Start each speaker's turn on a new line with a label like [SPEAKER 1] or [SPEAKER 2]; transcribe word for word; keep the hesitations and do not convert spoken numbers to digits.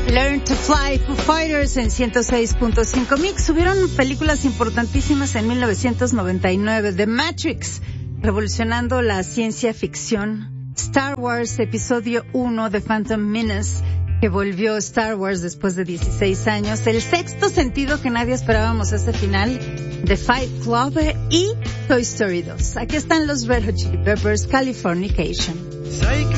[SPEAKER 1] Learn to Fly, Foo Fighters en ciento seis punto cinco Mix. Hubieron películas importantísimas en mil novecientos noventa y nueve. The Matrix, revolucionando la ciencia ficción. Star Wars, episodio uno de Phantom Menace, que volvió Star Wars después de dieciséis años. El Sexto Sentido, que nadie esperábamos ese final, The Fight Club y Toy Story dos. Aquí están los Red Hot Chili Peppers, Californication.